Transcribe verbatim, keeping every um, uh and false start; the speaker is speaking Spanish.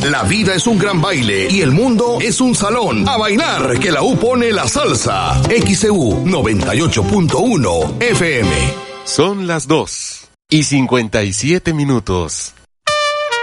La vida es un gran baile y el mundo es un salón. A bailar, que la U pone la salsa. X C U noventa y ocho punto uno F M. Son las dos y cincuenta y siete minutos.